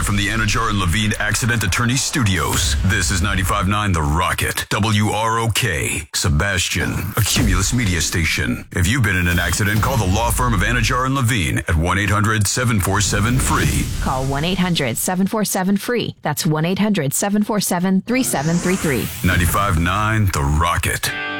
live from the Anajar and Levine Accident Attorney Studios. This is 95.9 The Rocket, WROK, Sebastian, a Cumulus media station. If you've been in an accident, call the law firm of Anajar and Levine at 1-800-747-FREE. Call 1-800-747-FREE. That's 1-800-747-3733. 95.9 The Rocket.